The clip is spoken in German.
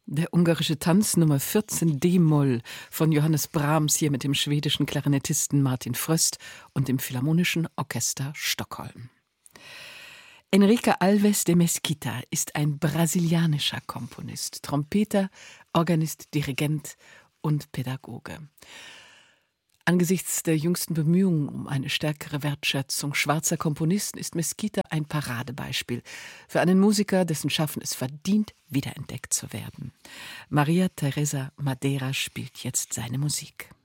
Der ungarische Tanz Nummer 14 D-Moll von Johannes Brahms hier mit dem schwedischen Klarinettisten Martin Fröst und dem Philharmonischen Orchester Stockholm. Enrique Alves de Mesquita ist ein brasilianischer Komponist, Trompeter, Organist, Dirigent und Pädagoge. Angesichts der jüngsten Bemühungen um eine stärkere Wertschätzung schwarzer Komponisten ist Mesquita ein Paradebeispiel für einen Musiker, dessen Schaffen es verdient, wiederentdeckt zu werden. Maria Teresa Madeira spielt jetzt seine Musik.